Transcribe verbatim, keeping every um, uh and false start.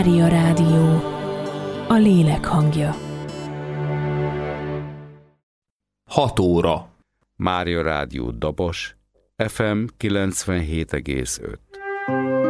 Mária Rádió, a lélek hangja. hat óra. Mária Rádió Dabos, ef em kilencvenhét egész öt.